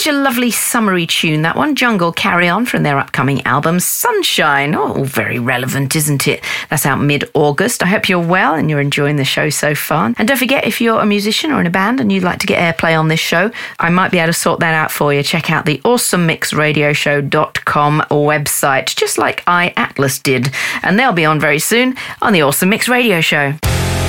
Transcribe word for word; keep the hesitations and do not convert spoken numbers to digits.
Such a lovely summery tune, that one. Jungle Carry On from their upcoming album, Sunshine. Oh, very relevant, isn't it? That's out mid-August. I hope you're well and you're enjoying the show so far. And don't forget, if you're a musician or in a band and you'd like to get airplay on this show, I might be able to sort that out for you. Check out the awesome mix radio show dot com website, just like I, Atlas, did. And they'll be on very soon on the Awesome Mix Radio Show.